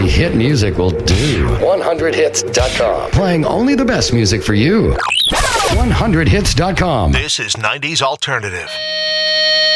only hit music will do. 100hits.com. Playing only the best music for you. 100hits.com. This is 90s Alternative.